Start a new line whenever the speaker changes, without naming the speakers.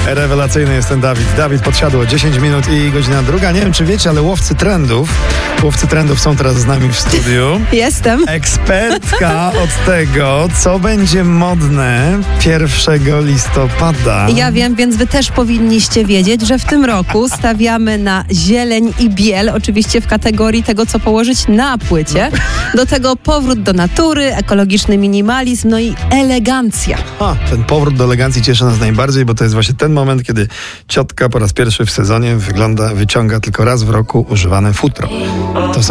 Rewelacyjny jest ten Dawid. Dawid Podsiadło, 10 minut i godzina 2. Nie wiem, czy wiecie, ale łowcy trendów są teraz z nami w studiu.
Jestem.
Ekspertka od tego, co będzie modne 1 listopada.
Ja wiem, więc wy też powinniście wiedzieć, że w tym roku stawiamy na zieleń i biel, oczywiście w kategorii tego, co położyć na płycie. Do tego powrót do natury, ekologiczny minimalizm, no i elegancja.
Ten powrót do elegancji cieszy nas najbardziej, bo to jest właśnie ten moment, kiedy ciotka po raz pierwszy w sezonie wyciąga tylko raz w roku używane futro. To są